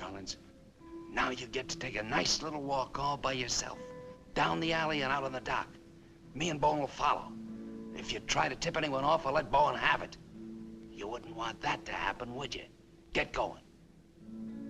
Collins. Now you get to take a nice little walk all by yourself. Down the alley and out on the dock. Me and Bowen will follow. If you try to tip anyone off, I'll let Bowen have it. You wouldn't want that to happen, would you? Get going.